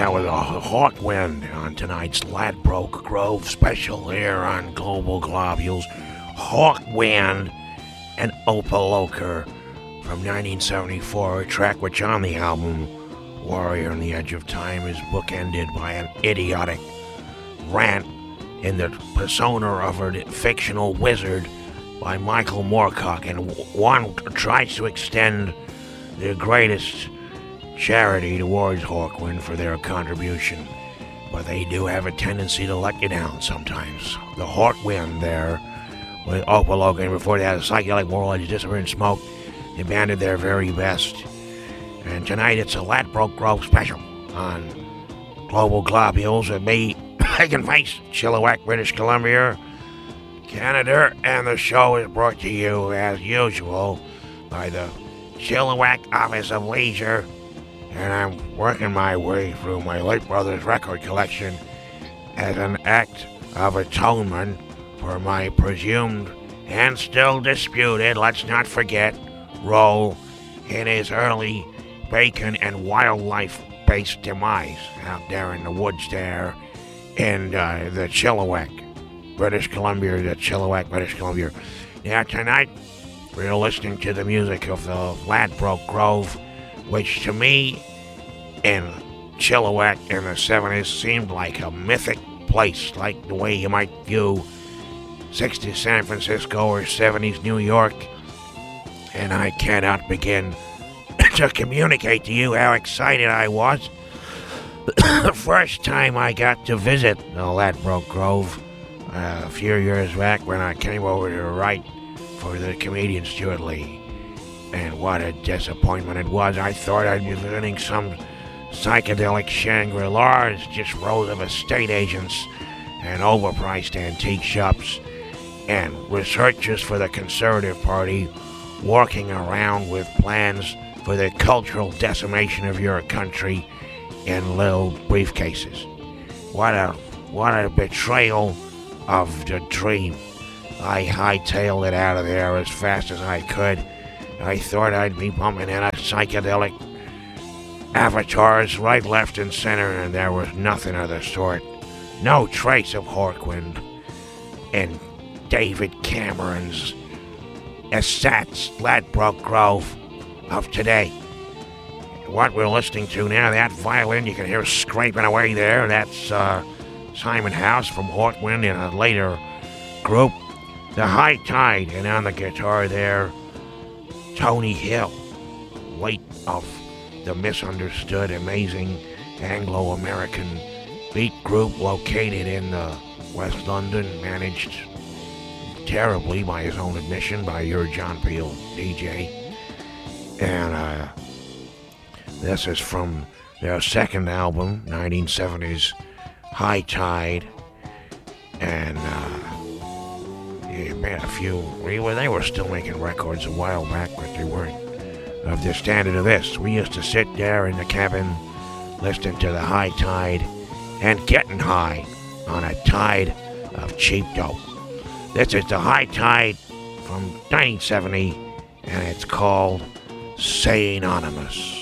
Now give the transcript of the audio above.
that was a Hawkwind on tonight's Ladbroke Grove special here on Global Globules. Hawkwind and Opaloker from 1974, a track which on the album Warrior on the Edge of Time is bookended by an idiotic rant in the persona of a fictional wizard by Michael Moorcock, and one tries to extend the greatest charity towards Hawkwind for their contribution, but they do have a tendency to let you down sometimes. The Hawkwind there with Opaloker, and before they had a Psychedelic Moral Edge, Disappear in Smoke, they banded their very best. And tonight it's a Ladbroke Grove special on Global Globules with me, Pagan Face, Chilliwack, British Columbia, Canada, and the show is brought to you as usual by the Chilliwack Office of Leisure. And I'm working my way through my late brother's record collection as an act of atonement for my presumed and still disputed, let's not forget, role in his early bacon and wildlife-based demise out there in the woods there in the Chilliwack, British Columbia, Now tonight, we're listening to the music of the Ladbroke Grove, which to me, in Chilliwack in the 70s, seemed like a mythic place, like the way you might view 60s San Francisco or 70s New York. And I cannot begin to communicate to you how excited I was the first time I got to visit the Ladbroke Grove a few years back when I came over to write for the comedian Stuart Lee. And what a disappointment it was. I thought I'd be visiting some psychedelic Shangri-La's, just rows of estate agents and overpriced antique shops and researchers for the Conservative Party walking around with plans for the cultural decimation of your country in little briefcases. What a betrayal of the dream. I hightailed it out of there as fast as I could. I thought I'd be bumping into psychedelic avatars right, left, and center, and there was nothing of the sort. No trace of Hawkwind in David Cameron's Estats Ladbroke Grove of today. What we're listening to now, that violin you can hear scraping away there, that's Simon House from Hawkwind in a later group. The High Tide, and on the guitar there, Tony Hill, late of the misunderstood, amazing Anglo-American beat group located in West London, managed terribly by his own admission by your John Peel DJ. And this is from their second album, 1970s High Tide. And made a few. They were still making records a while back, but they weren't of the standard of this. We used to sit there in the cabin listening to the High Tide and getting high on a tide of cheap dope. This is the High Tide from 1970, and it's called Say Anonymous.